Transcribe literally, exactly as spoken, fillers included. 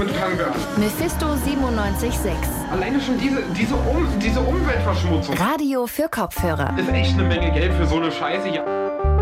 mit Fangbert. Mephisto siebenundneunzig Komma sechs. Alleine schon diese, diese, um, diese Umweltverschmutzung. Radio für Kopfhörer. Ist echt eine Menge Geld für so eine Scheiße. Ja.